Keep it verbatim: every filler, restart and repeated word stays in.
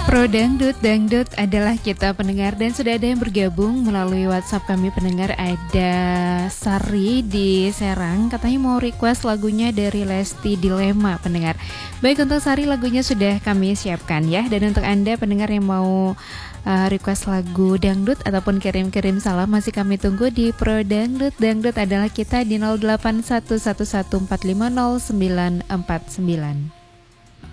Pro Dangdut, Dangdut adalah kita pendengar dan sudah ada yang bergabung melalui WhatsApp kami pendengar. Ada Sari di Serang, katanya mau request lagunya dari Lesti Dilema pendengar. Baik, untuk Sari lagunya sudah kami siapkan ya. Dan untuk Anda pendengar yang mau uh, request lagu dangdut ataupun kirim-kirim salam masih kami tunggu di Pro Dangdut. Dangdut adalah kita di nol delapan satu satu satu empat lima nol sembilan empat sembilan.